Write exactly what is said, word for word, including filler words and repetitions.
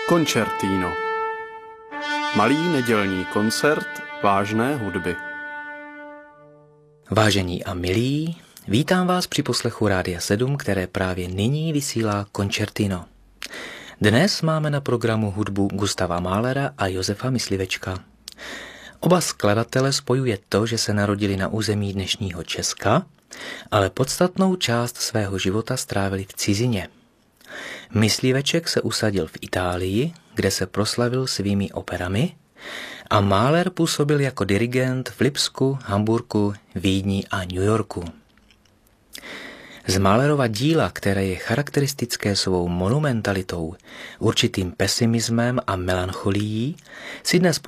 Koncertino. Malý nedělní koncert vážné hudby. Vážení a milí, vítám vás při poslechu Rádia sedm, které právě nyní vysílá Koncertino. Dnes máme na programu hudbu Gustava Mahlera a Josefa Myslivečka. Oba skladatele spojuje to, že se narodili na území dnešního Česka, ale podstatnou část svého života strávili v cizině. Mysliveček se usadil v Itálii, kde se proslavil svými operami, a Mahler působil jako dirigent v Lipsku, Hamburku, Vídni a New Yorku. Z Mahlerova díla, které je charakteristické svou monumentalitou, určitým pesimismem a melancholií, si dnes